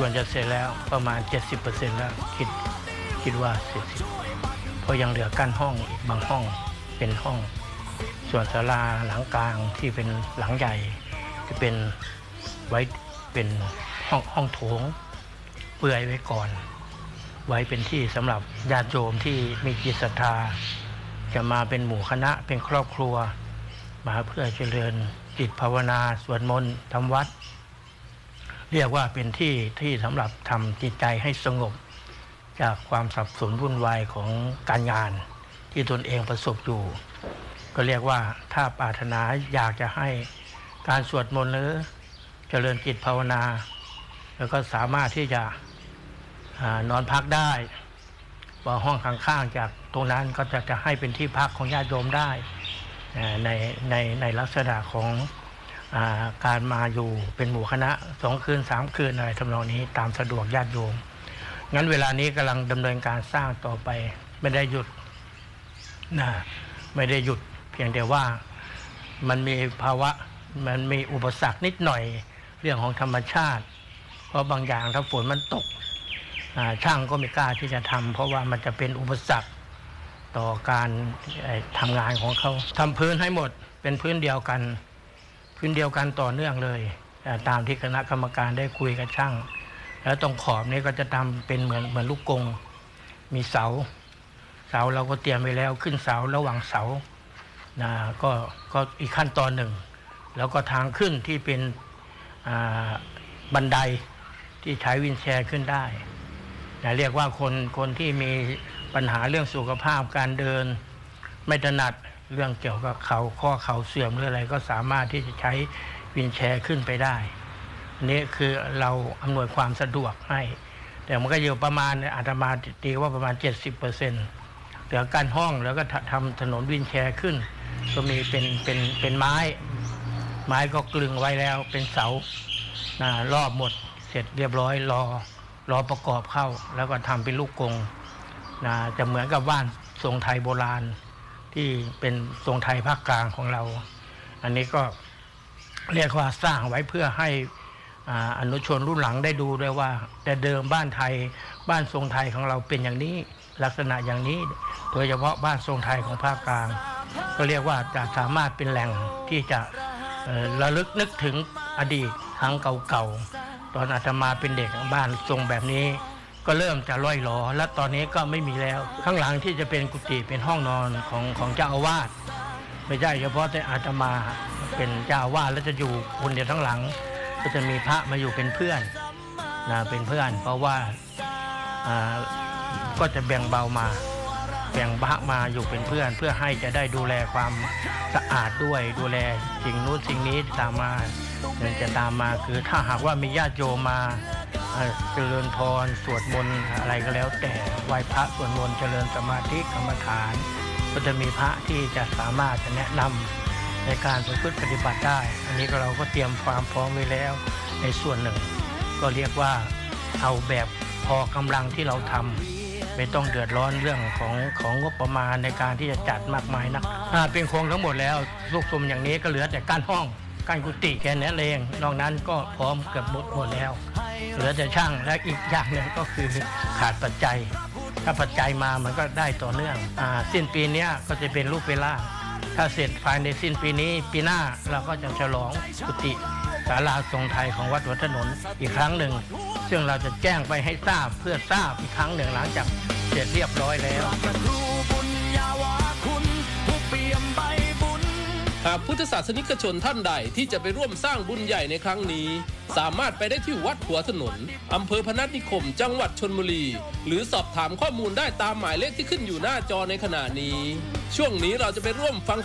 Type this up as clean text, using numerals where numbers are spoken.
วนจะเสร็จแล้วประมาณ 70% แล้วคิดว่าเสร็จเพราะยังเหลือกั้นห้องอีกบางห้องเป็นห้องส่วนศาลาหลังกลางที่เป็นหลังใหญ่จะเป็นไว้เป็นห้องโถงเปื่อยไว้ก่อนไว้เป็นที่สำหรับญาติโยมที่มีจิตศรัทธาจะมาเป็นหมู่คณะเป็นครอบครัวมาเพื่อเจริญจิตภาวนาสวดมนต์ทำวัดเรียกว่าเป็นที่สำหรับทำจิตใจให้สงบจากความสับสนวุ่นวายของการงานที่ตนเองประสบอยู่ก็เรียกว่าถ้าปรารถนาอยากจะให้การสวดมนต์หรือเจริญจิตภาวนาแล้วก็สามารถที่จะนอนพักได้ว่าห้องข้างๆจากตรงนั้นก็จะให้เป็นที่พักของญาติโยมได้ในลักษณะของการมาอยู่เป็นหมู่คณะ2 คืน 3 คืนอะไรทำนองนี้ตามสะดวกญาติโยมงั้นเวลานี้กำลังดำเนินการสร้างต่อไปไม่ได้หยุดไม่ได้หยุดเพียงแต่ว่ามันมีภาวะมันมีอุปสรรคนิดหน่อยเรื่องของธรรมชาติเพราะบางอย่างถ้าฝนมันตกช่างก็ไม่กล้าที่จะทำเพราะว่ามันจะเป็นอุปสรรคต่อการทำงานของเขาทำพื้นให้หมดเป็นพื้นเดียวกันต่อเนื่องเลยตามที่คณะกรรมการได้คุยกับช่างแล้วตรงขอบนี้ก็จะทำเป็นเหมือนลูกกรงมีเสาเราก็เตรียมไว้แล้วขึ้นเสาระหว่างเสาก็อีกขั้นตอนหนึ่งแล้วก็ทางขึ้นที่เป็นบันไดที่ใช้วินแชร์ขึ้นได้เรียกว่าคนที่มีปัญหาเรื่องสุขภาพการเดินไม่ถนัดเรื่องเกี่ยวกับข้อเข่าเสื่อมหรืออะไรก็สามารถที่จะใช้วินแชร์ขึ้นไปได้นี่คือเราอำนวยความสะดวกให้แต่มันก็อยู่ประมาณอาตมาตีว่าประมาณ 70%เหลือกั้นห้องแล้วก็ทำถนนวินแชร์ขึ้นก็มีเป็นไม้ก็กลึงไว้แล้วเป็นเสารอบหมดเสร็จเรียบร้อยรอประกอบเข้าแล้วก็ทำเป็นลูกกรงจะเหมือนกับบ้านทรงไทยโบราณที่เป็นทรงไทยภาคกลางของเราอันนี้ก็เรียกว่าสร้างไว้เพื่อให้อนุชนรุ่นหลังได้ดูด้วยว่าแต่เดิมบ้านทรงไทยของเราเป็นอย่างนี้ลักษณะอย่างนี้โดยเฉพาะบ้านทรงไทยของภาคกลางก็เรียกว่าจะสามารถเป็นแหล่งที่จะระลึกนึกถึงอดีตครั้งเก่าๆตอนอาตมาเป็นเด็กบ้านทรงแบบนี้ก็เริ่มจะล่อยหลอและตอนนี้ก็ไม่มีแล้วข้างหลังที่จะเป็นกุฏิเป็นห้องนอนของเจ้าอาวาสไม่ใช่เฉพาะแต่อาตมาเป็นเจ้าอาวาสแล้วจะอยู่คนเดียวทั้งหลังก็จะมีพระมาอยู่เป็นเพื่อนเป็นเพื่อนเพราะว่าก็จะแบ่งพระมาอยู่เป็นเพื่อนเพื่อให้จะได้ดูแลความสะอาดด้วยดูแลสิ่งนู้นสิ่งนี้ตามมาจะตามมาคือถ้าหากว่ามีญาติโยมมาเจริญพรสวดมนต์อะไรก็แล้วแต่ไหว้พระสวดมนต์เจริญสมาธิกรรมฐานก็จะมีพระที่จะสามารถจะแนะนำในการประพฤติปฏิบัติได้อันนี้เราก็เตรียมความพร้อมไว้แล้วในส่วนหนึ่งก็เรียกว่าเอาแบบพอกำลังที่เราทำไม่ต้องเดือดร้อนเรื่องของงบประมาณในการที่จะจัดมากมายนักเป็นโครงทั้งหมดแล้วลูกสมอย่างนี้ก็เหลือแต่กั้นห้องกั้นกุฏิแค่นั้นเองนอกนั้นก็พร้อมเกือบหมดแล้วเหลือแต่ช่างและอีกอย่างหนึ่งก็คือขาดปัจจัยถ้าปัจจัยมามันก็ได้ต่อเนื่องสิ้นปีนี้ก็จะเป็นรูปเป็นร่างถ้าเสร็จภายในสิ้นปีนี้ปีหน้าเราก็จะฉลองกุฏิศาลาทรงไทยของวัดหัวถนนอีกครั้งหนึ่งซึ่งเราจะแจ้งไปให้ทราบเพื่อทราบอีกครั้งหนึ่งหลังจากเสร็จเรียบร้อยแล้วหากพุทธศาสนิกชนท่านใดที่จะไปร่วมสร้างบุญใหญ่ในครั้งนี้สามารถไปได้ที่วัดหัวถนนอำเภอพนัสนิคมจังหวัดชลบุรีหรือสอบถามข้อมูลได้ตามหมายเลขที่ขึ้นอยู่หน้าจอในขณะนี้ช่วงนี้เราจะไปร่วมฟัง